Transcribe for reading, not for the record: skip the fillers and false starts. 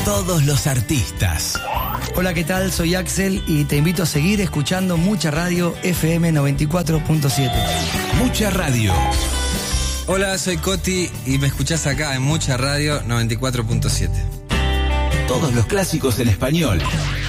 todos los artistas. Hola, ¿qué tal? Soy Axel y te invito a seguir escuchando Mucha Radio FM 94.7. Mucha Radio. Hola, soy Coti y me escuchás acá en Mucha Radio 94.7. Todos los clásicos en español.